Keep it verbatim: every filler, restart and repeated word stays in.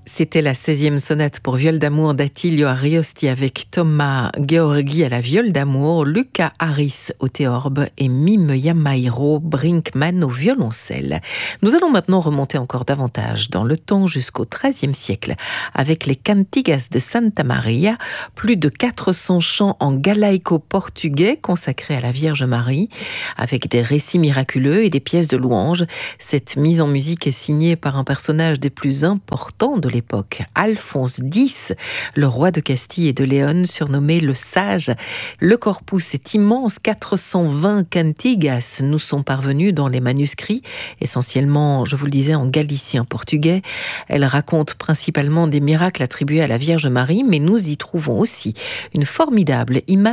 C'était la seizième sonate pour viol d'amour d'Attilio Ariosti avec Thomas Gheorghi à la viole d'amour, Luca Harris au théorbe et Mime Yamairo Brinkmann au violoncelle. Nous allons maintenant remonter encore davantage dans le temps jusqu'au treizième siècle avec les Cantigas de Santa Maria, plus de quatre cents chants en galaïco-portugais consacrés à la Vierge Marie, avec des récits miraculeux et des pièces de louange. Cette mise en musique est signée par un personnage des plus importants de l'époque, Alphonse X, le roi de Castille et de Léon, surnommé le Sage. Le corpus est immense, quatre cent vingt cantigas nous sont parvenus dans les manuscrits, essentiellement, je vous le disais, en galicien portugais. Elle raconte principalement des miracles attribués à la Vierge Marie, mais nous y trouvons aussi une formidable image